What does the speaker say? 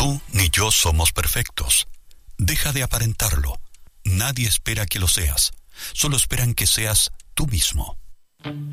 tú ni yo somos perfectos. Deja de aparentarlo. Nadie espera que lo seas. Solo esperan que seas tú mismo.